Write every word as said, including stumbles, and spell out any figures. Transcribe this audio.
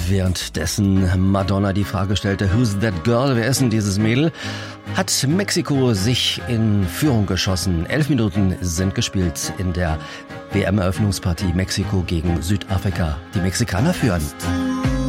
währenddessen Madonna die Frage stellte, who's that girl, wer ist denn dieses Mädel, hat Mexiko sich in Führung geschossen. Elf Minuten sind gespielt in der W M-Eröffnungspartie Mexiko gegen Südafrika. Die Mexikaner führen.